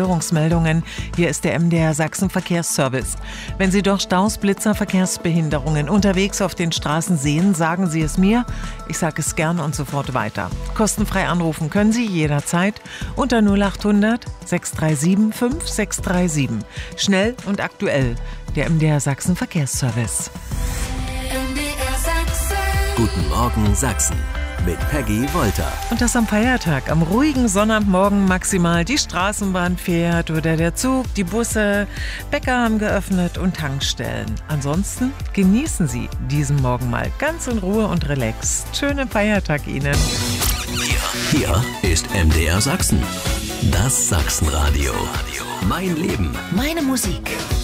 Störungsmeldungen. Hier ist der MDR Sachsen Verkehrsservice. Wenn Sie durch Staus, Blitzer, Verkehrsbehinderungen unterwegs auf den Straßen sehen, sagen Sie es mir. Ich sage es gern und sofort weiter. Kostenfrei anrufen können Sie jederzeit unter 0800 637 5637. Schnell und aktuell. Der MDR Sachsen Verkehrsservice. Guten Morgen Sachsen mit Peggy Wolter. Und das am Feiertag, am ruhigen Sonnabendmorgen maximal. Die Straßenbahn fährt oder der Zug, die Busse, Bäcker haben geöffnet und Tankstellen. Ansonsten genießen Sie diesen Morgen mal ganz in Ruhe und relaxed. Schönen Feiertag Ihnen. Hier ist MDR Sachsen. Das Sachsenradio. Mein Leben. Meine Musik.